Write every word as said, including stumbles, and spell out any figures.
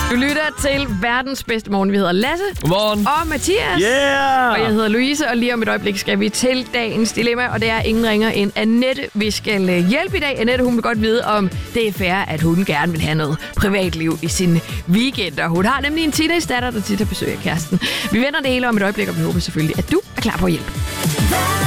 Du lytter til verdens bedste morgen. Vi hedder Lasse. Godmorgen. Og Mathias. Yeah! Og jeg hedder Louise, og lige om et øjeblik skal vi til dagens dilemma, og det er ingen ringer end Annette. Vi skal hjælpe i dag. Annette, hun vil godt vide, om det er fair, at hun gerne vil have noget privatliv i sin weekend. Og hun har nemlig en teenage-datter, der tit har besøg af kæresten. Vi vender det hele om et øjeblik, og vi håber selvfølgelig, at du er klar på at hjælpe.